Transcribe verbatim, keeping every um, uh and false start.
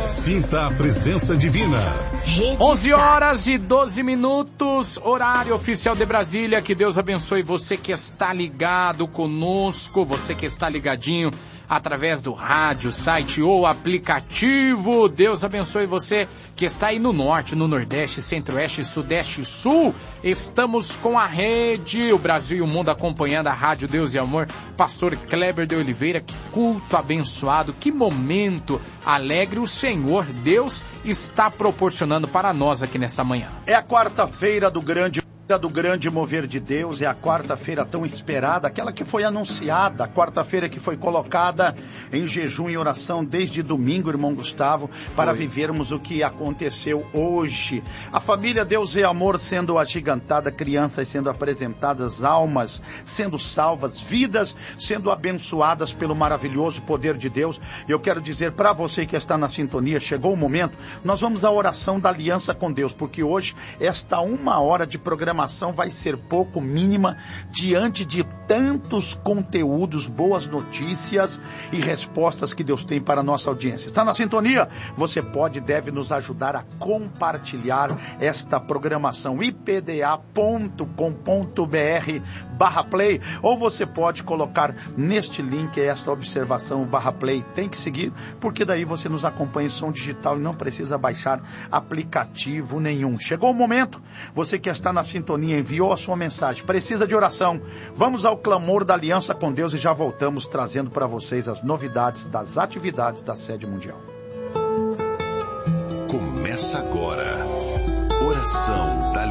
Sinta a presença divina. onze horas e doze minutos, horário oficial de Brasília. Que Deus abençoe você que está ligado conosco, você que está ligadinho através do rádio, site ou aplicativo. Deus abençoe você que está aí no norte, no nordeste, centro-oeste, sudeste e sul. Estamos com a rede, o Brasil e o mundo acompanhando a Rádio Deus e Amor. Pastor Kleber de Oliveira, que culto abençoado, que momento alegre o Senhor Deus está proporcionando para nós aqui nesta manhã. É a quarta-feira do grande do grande mover de Deus, é a quarta-feira tão esperada, aquela que foi anunciada, a quarta-feira que foi colocada em jejum e oração desde domingo, irmão Gustavo, foi. Para vivermos o que aconteceu hoje. A família Deus e Amor sendo agigantada, crianças sendo apresentadas, almas sendo salvas, vidas sendo abençoadas pelo maravilhoso poder de Deus. Eu quero dizer para você que está na sintonia, chegou o momento, nós vamos à oração da aliança com Deus, porque hoje esta uma hora de programa vai ser pouco, mínima, diante de tantos conteúdos, boas notícias e respostas que Deus tem para a nossa audiência. Está na sintonia? Você pode e deve nos ajudar a compartilhar esta programação, ipda ponto com ponto br barra play, ou você pode colocar neste link esta observação barra play. Tem que seguir, porque daí você nos acompanha em som digital e não precisa baixar aplicativo nenhum. Chegou o momento, você que está na sintonia, enviou a sua mensagem, precisa de oração, vamos ao clamor da aliança com Deus e já voltamos trazendo para vocês as novidades das atividades da sede mundial. Começa agora, oração da